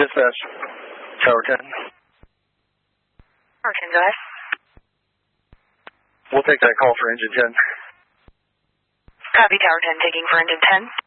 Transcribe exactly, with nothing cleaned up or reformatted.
Dispatch. Tower ten. Tower ten, go ahead. We'll take that call for engine ten. Copy, Tower ten, taking for engine ten.